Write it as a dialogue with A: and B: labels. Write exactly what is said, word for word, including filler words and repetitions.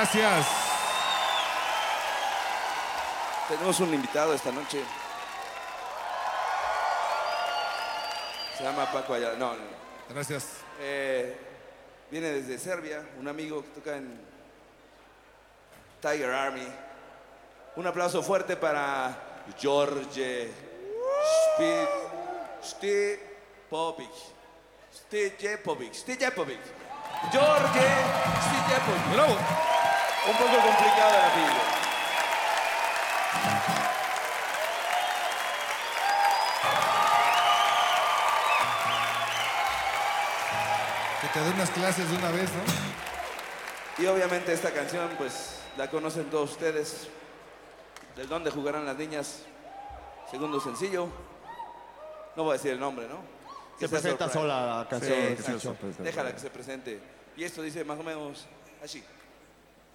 A: Gracias.
B: Tenemos un invitado esta noche. Se llama Paco Ayala. No, no.
A: Gracias.
B: Eh, viene desde Serbia, un amigo que toca en Tiger Army. Un aplauso fuerte para George Stijepovic. Stijepovic. Stijepovic. George Stijepovic.
A: Bravo.
B: Un poco complicado el apellido.
A: Que te dé unas clases de una vez, ¿no?
B: Y obviamente esta canción, pues, la conocen todos ustedes. ¿Del dónde jugarán las niñas? Segundo sencillo. No voy a decir el nombre, ¿no?
C: Se presenta sola la canción.
B: Sí, exacto. Déjala que se presente. Y esto dice más o menos así.